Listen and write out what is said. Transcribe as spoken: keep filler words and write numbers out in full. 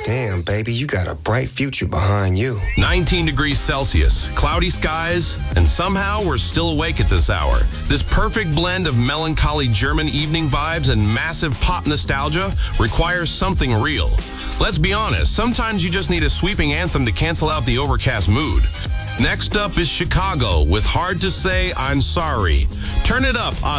Damn, baby, you got a bright future behind you. nineteen degrees Celsius, cloudy skies, and somehow we're still awake at this hour. This perfect blend of melancholy German evening vibes and massive pop nostalgia requires something real. Let's be honest, sometimes you just need a sweeping anthem to cancel out the overcast mood. Next up is Chicago with Hard to Say I'm Sorry. Turn it up on